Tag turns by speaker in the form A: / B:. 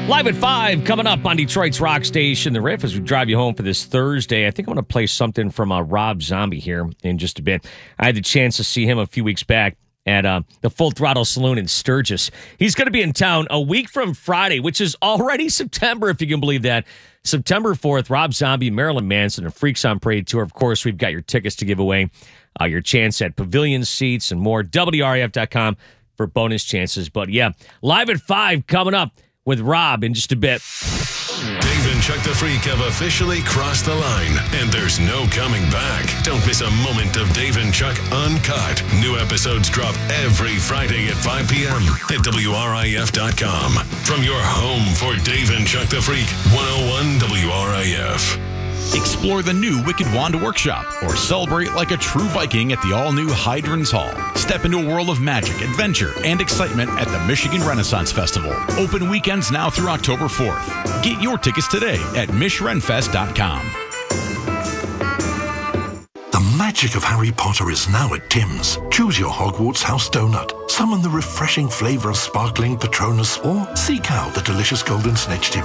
A: Live at 5 coming up on Detroit's Rock Station, The Riff, as we drive you home for this Thursday. I think I'm going to play something from Rob Zombie here in just a bit. I had the chance to see him a few weeks back at the Full Throttle Saloon in Sturgis. He's going to be in town a week from Friday, which is already September, if you can believe that. September 4th, Rob Zombie, Marilyn Manson, and Freaks on Parade tour. Of course, we've got your tickets to give away, your chance at pavilion seats and more. WRAF.com for bonus chances. But yeah, Live at 5 coming up with Rob in just a bit.
B: Dave and Chuck the Freak have officially crossed the line, and there's no coming back. Don't miss a moment of Dave and Chuck Uncut. New episodes drop every Friday at 5 p.m. at WRIF.com. From your home for Dave and Chuck the Freak, 101 WRIF.
C: Explore the new Wicked Wand Workshop or celebrate like a true Viking at the all-new Hydrons Hall. Step into a world of magic, adventure, and excitement at the Michigan Renaissance Festival. Open weekends now through October 4th. Get your tickets today at MishRenFest.com.
D: The magic of Harry Potter is now at Tim's. Choose your Hogwarts house donut, summon the refreshing flavor of sparkling Patronus, or seek out the delicious golden snitch Tim